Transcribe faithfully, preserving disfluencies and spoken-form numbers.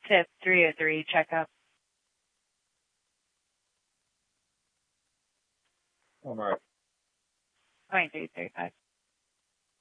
Tip three oh three, checkup. All right. twenty-three thirty-five.